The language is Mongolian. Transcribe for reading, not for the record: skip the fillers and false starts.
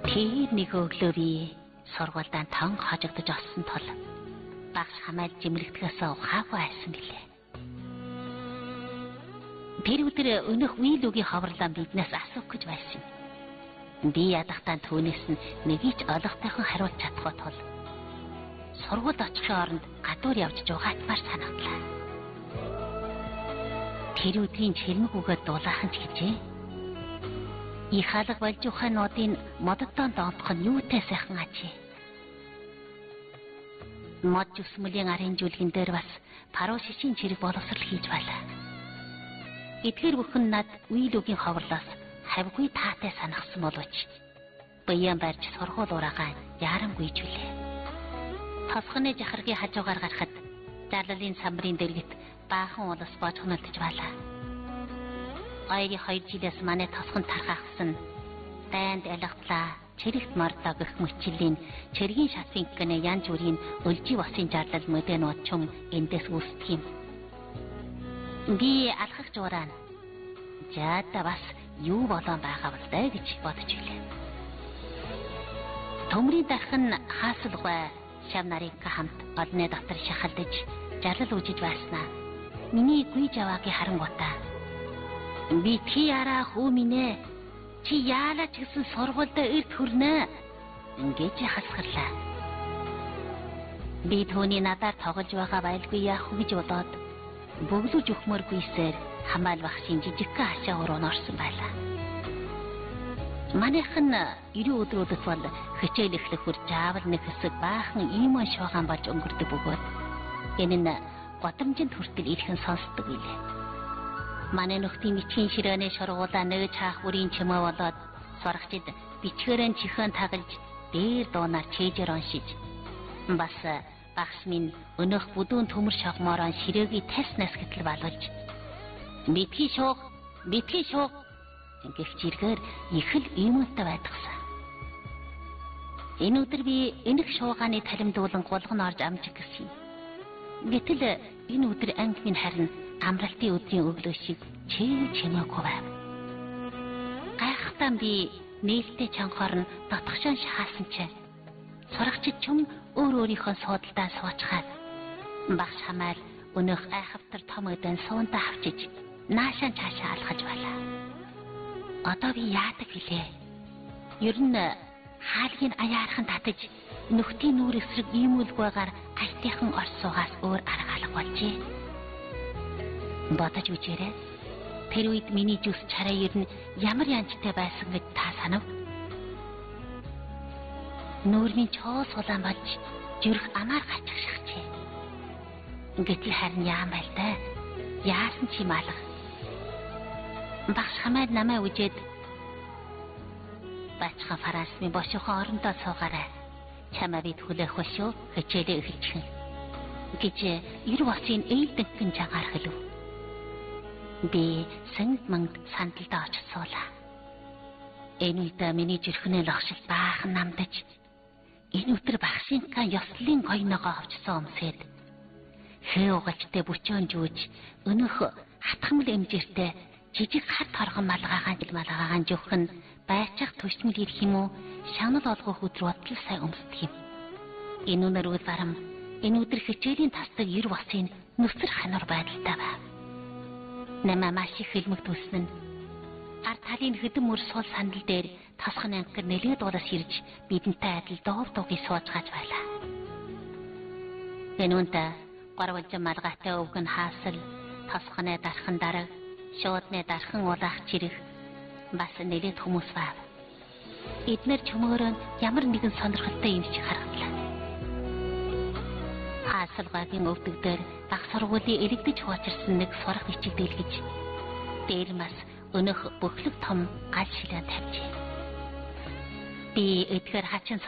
Тэр нэг өглөө би сургуультай тон хожигдож олсон тул багш хамаал жимрэгдэхээс ухаагүй айсан гэлээ. Тэр өдөр өнөх үйл үгийн ховрлоо биднээс асуух гэж байсан. Би ядахтаа түүнээс нь нэгийг олохтойхон хариулж чадахгүй тул сургуульд очихын оронд гадуур явж жугаатмаар санагдлаа. Тэр өдрийн чэлмэг үгээд дулаахан ч гэжээ. И хаалга болж ухаануудын моддон доомтох нь юутай сайхан ачи. Мод зүсмөлийн арын жүлгэн дээр бас пару шишийн чирэг боловсрал хийж байлаа. Эдгээр бүхэн над үйл үгийн ховрлоос хавьгүй таатай санагсан боловч баян барьж сургууль ураагаа яарамгүй жүлээ. Тосгоны жахаргийн хажуугаар гарахад зарлалын самбарын дэргэт баахан улас божгонолдож байлаа. Ойрын 2 жилээс манай тосгонд тархахсан дайнд ялгатлаа чирэгт мордоо гэх мөчлийн чиргийн шатфинг гэнэ янз бүрийн өлжи босын жарлал мөдөнүүд чум эндээс үүсдэг юм. Би алхах жуураа жаада бас юу болон байгаа бол даа гэж бодож илээ. Төмрийн дархан хаасалгүй шав нарынхаа хамт олны дотор шахалдаж жарлал үжиж байснаа миний гүйж аваагийн харангуйтаа би чи яраа хүү минь чи яалаач гэсэн сургуульд эрт хүрнэ ингэж хасгарлаа. Би түүний надаар тоглож байгаа байлгүй яах вэ гэж бодоод бөглөж өгмөргүйсээр хамаал багшийн жижигхэн хашаа уруу орсон байлаа. Манайхан 90 өдрүүдэд бол хичээл эхлэх бүр жаавал нэг хэсэг баахан иймэн шуугаан болж өнгөрдөг бөгөөд энэ нь годамжинд хүртэл ирхэн сонсдог билээ. Манай нөхдийн бичгийн ширээний шургуулаа нээж хаах бүрийн чимээ болоод сурагчид бичгээрэн чихэн тагалж дээр дуунаар чэйжэр уншиж бас багш минь өнөх бүдүүн төмөр шогмороо ширээгийн тест насгитл балуулж битгий шууг гэх чиргээр их л иймэнтэй байдагсан. Энэ өдөр би энэх шуугааны талимдуулан гулган орж амжиг гэсэн юм. Гэтэл энэ өдөр анги минь харин амралтын өдрийн өглөө шиг чимээгүй байв. Гайхтан би нээлттэй чанхоор нь дотгошон шахаасан чи сурагчид чум өөр өөрийнхөө суудалдаа суучгаад багш хамаал өнөх айхавтар том өдөн суунтаа авчиж наашаа цаашаа алхаж байлаа. Одоо би яадаг вүлээ? Ер нь хаалгийн аяархан татаж нөхдийн нүүр эсрэг иймүүлгүйгээр гайтайхан орсуугаас өөр арга алга болжээ. Бодож үжээрэй. Тэр үед миний зүс чараа ер нь ямар янзтай байсан гэж та санав? Нүүрний чоо сулаан болж зүрх амаар гачих шахжээ. Гэтэл харин яам байл да. Яасан ч юм алга. Багш хамаад намайг үжээд бачхан фарасны бошихон орондоо суугаарай. Чамаа бид хүлээх бол шүү. Хичээлээ эхэлчихэн гэж 90 босын ээлдэгхэн жагаар хэлв. Би сэнд манд сандалдаа очиж суулаа. Энэ үед миний зүрхнээ логшил баахан намдаж энэ өдөр багшийнхаа ёслолын гойногоо авчсан өмсөд хээ угалжтай бүчөөн жүүж өнөх хатгамал эмжиртэй жижиг хат торгон малгаагаан жөхөн байцах төшмөл ирэх юм уу шанал олгох өдөр бодлол сайн өмсдөг юм. Энэ үнээр үл барам энэ өдөр хичээлийн тасдаг 90 босын нүцэр ханар байдалтай байв. Намаа маш их хилмэг төснөн ард талын хөдөн мөр суул сандал дээр тосхон ангар нэлээд улас ирж бидэнтэй адил дов дугий сууж гаж байлаа. Энэ үнтэй горволжин малгайтай өвгөн хаасал тосхоны дархан дараг шуудны дархан улаах чирэг бас нэлээд хүмүүс байв. Эднэр чөмөөрөө ямар нэгэн сонирхолтой юм шиг харагдлаа. Хаасалгагийн өвдөг дээр баг сургуулийн элэгдэж хуучирсан нэг сурах бичиг дэлгэж дээр бас өнөх бөхлөг том гал шилэн тавьжээ. Би эдгээр хачин